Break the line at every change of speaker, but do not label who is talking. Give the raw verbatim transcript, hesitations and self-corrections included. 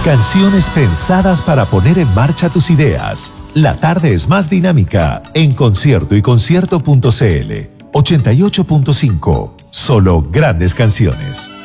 Canciones pensadas para poner en marcha tus ideas. La tarde es más dinámica en Concierto y Concierto punto c l. ochenta y ocho punto cinco. Solo grandes canciones.